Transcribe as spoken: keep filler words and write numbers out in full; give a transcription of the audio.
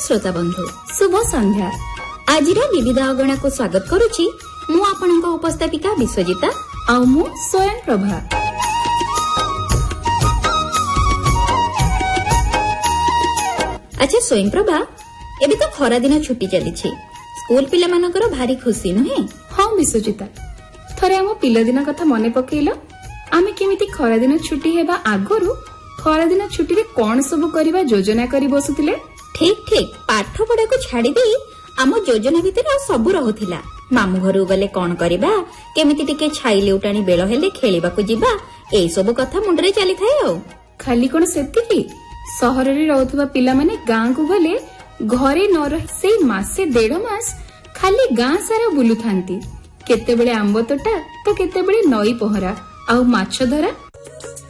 श्रोता बंधु शुभ संध्या। आज विविध अगणा को स्वागत करुछि मु आपनक उपस्थापिका विश्वजिता आ मु स्वयं प्रभा। अच्छा स्वयं प्रभा, एबे तो खरा दिन छुट्टी चली स्कूल पिला मानकर भारी खुशी नुहे? हाँ विश्वजिता, थरे आम पिला दिन कथा मने पकेइलो। आमे केमिति खरा दिन छुट्टी हेबा आगरु खरा दिन छुट्टी रे कोन सब करिबा योजना करी बसुतिले। ठीक ठीक, पाठ पढ़ा को छाड़ी दे आम योजना भितर सब रहुथिला। मामू घरु गले कोन करिबा, केमिति टिके छाई लेउटाणी बेळ हेले खेलिबा को जिबा, एई सब कथा मुंडरे चली थाए। आ खाली कोन सेतिकी, सहर रे रहउथबा पिला माने गां को गले घरे न रही से मासे डेढ़ मास खाली गां सारा बुलु थांती। केते बेले आंब तोटा तो केते बेले नई पहरा आउ माछ धरा